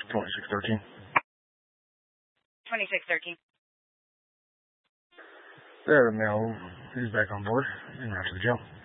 2613. 2613. There, the male. He's back on board. And after the jail.